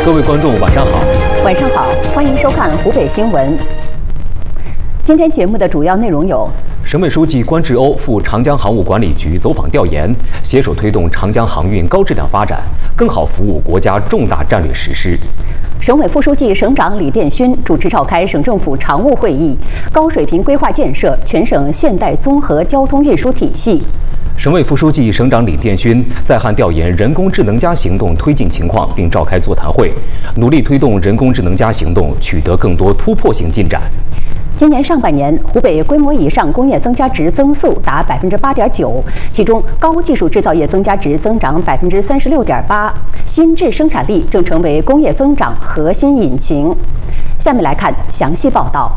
各位观众，晚上好。 晚上好，欢迎收看湖北新闻。今天节目的主要内容有： 省委书记关志欧赴长江航务管理局走访调研，携手推动长江航运高质量发展，更好服务国家重大战略实施。 省委副书记、省长李殿勋主持召开省政府常务会议，高水平规划建设全省现代综合交通运输体系。 省委副书记、省长李殿勋在汉调研人工智能行动推进情况，并召开座谈会，努力推动人工智能行动取得更多突破性进展。 今年上半年，湖北规模以上工业增加值增速达8.9%，其中高技术制造业增加值增长36.8%，新质生产力正成为工业增长核心引擎。下面来看详细报道。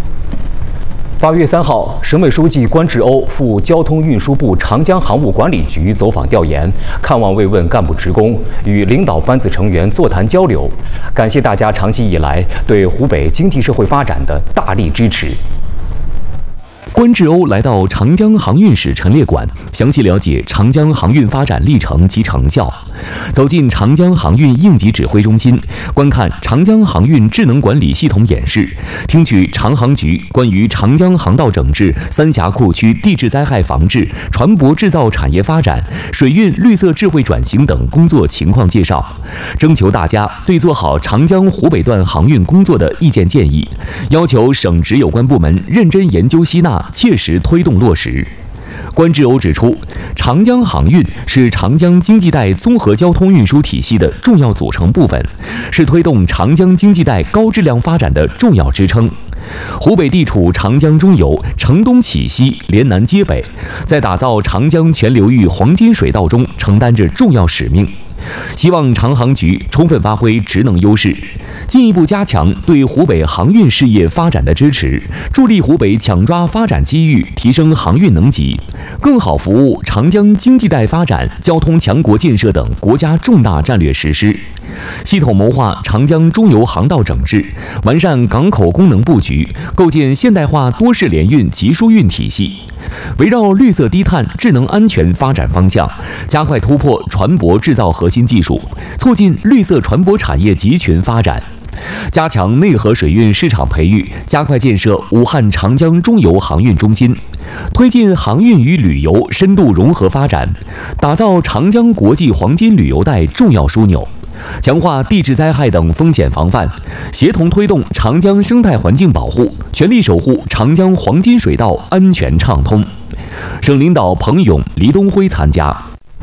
8月3号，省委书记关志欧赴交通运输部长江航务管理局走访调研，看望慰问干部职工，与领导班子成员座谈交流，感谢大家长期以来对湖北经济社会发展的大力支持。 关志欧来到长江航运史陈列馆，详细了解长江航运发展历程及成效，走进长江航运应急指挥中心，观看长江航运智能管理系统演示，听取长航局关于长江航道整治、三峡库区地质灾害防治、船舶制造产业发展、水运绿色智慧转型等工作情况介绍，征求大家对做好长江湖北段航运工作的意见建议，要求省直有关部门认真研究吸纳，切实推动落实。关志欧指出，长江航运是长江经济带综合交通运输体系的重要组成部分，是推动长江经济带高质量发展的重要支撑。湖北地处长江中游，承东启西，连南接北，在打造长江全流域黄金水道中承担着重要使命。希望长航局充分发挥职能优势，进一步加强对湖北航运事业发展的支持，助力湖北抢抓发展机遇，提升航运能级，更好服务长江经济带发展、交通强国建设等国家重大战略实施，系统谋划长江中游航道整治，完善港口功能布局，构建现代化多式联运集疏运体系，围绕绿色低碳、智能安全发展方向，加快突破船舶制造核心技术，促进绿色船舶产业集群发展，加强内河水运市场培育，加快建设武汉长江中游航运中心，推进航运与旅游深度融合发展，打造长江国际黄金旅游带重要枢纽，强化地质灾害等风险防范，协同推动长江生态环境保护，全力守护长江黄金水道安全畅通。省领导彭勇、黎东辉参加。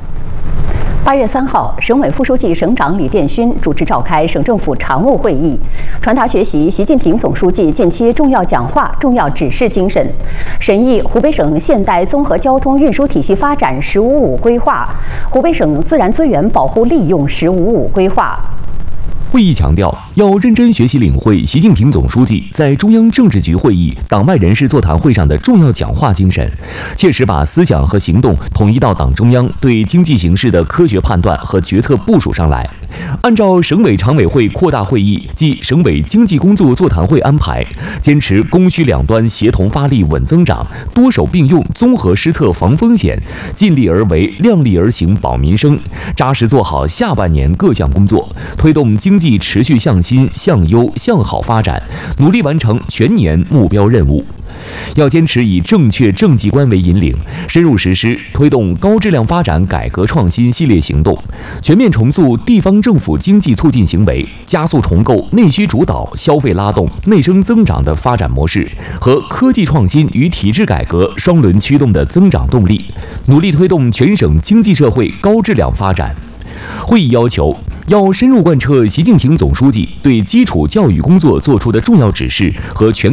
8月3号，省委副书记、省长李殿勋主持召开省政府常务会议，传达学习习近平总书记近期重要讲话、重要指示精神，审议湖北省现代综合交通运输体系发展“十五五”规划、湖北省自然资源保护利用“十五五”规划。 会议强调，要认真学习领会习近平总书记在中央政治局会议、党外人士座谈会上的重要讲话精神，切实把思想和行动统一到党中央对经济形势的科学判断和决策部署上来。按照省委常委会扩大会议及省委经济工作座谈会安排，坚持供需两端协同发力稳增长，多手并用综合施策防风险，尽力而为量力而行保民生，扎实做好下半年各项工作，推动经济持续向新、向优、向好发展，努力完成全年目标任务。要坚持以正确政绩观为引领，深入实施推动高质量发展改革创新系列行动，全面重塑地方政府经济促进行为，加速重构内需主导、消费拉动、内生增长的发展模式和科技创新与体制改革双轮驱动的增长动力，努力推动全省经济社会高质量发展。会议要求，要深入贯彻习近平总书记对基础教育工作作出的重要指示和全